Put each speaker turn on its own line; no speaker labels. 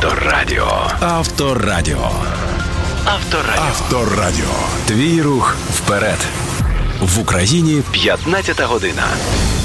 Авторадіо.
Авторадіо.
Авторадіо.
Авторадіо. Твій рух вперед. В Україні
15 година.